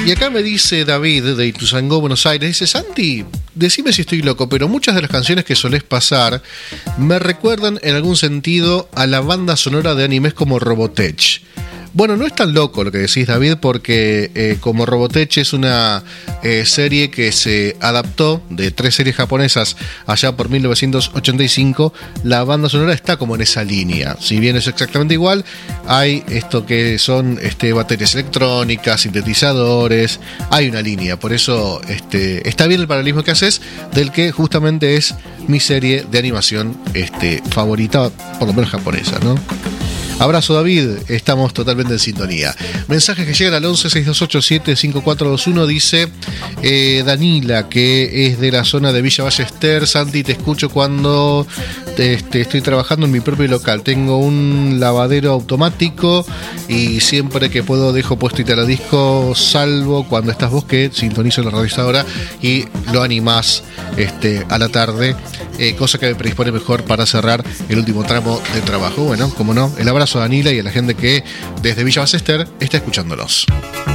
Y acá me dice David de Ituzaingó, Buenos Aires, dice: Santi, decime si estoy loco, pero muchas de las canciones que solés pasar me recuerdan en algún sentido a la banda sonora de animes como Robotech. Bueno, no es tan loco lo que decís, David, porque como Robotech es una serie que se adaptó de 3 series japonesas allá por 1985, la banda sonora está como en esa línea. Si bien es exactamente igual, hay esto que son baterías electrónicas, sintetizadores, hay una línea. Por eso está bien el paralelismo que haces, del que justamente es mi serie de animación favorita, por lo menos japonesa, ¿no? Abrazo, David, estamos totalmente en sintonía. Mensajes que llegan al 11-6287-5421. Dice Danila, que es de la zona de Villa Ballester: Santi, te escucho cuando estoy trabajando en mi propio local. Tengo un lavadero automático y siempre que puedo dejo puesto Italadisco, salvo cuando estás vos, que sintonizo la realizadora y lo animás a la tarde, cosa que me predispone mejor para cerrar el último tramo de trabajo. Bueno, como no, el abrazo a Danila y a la gente que desde Villa Ballester está escuchándonos.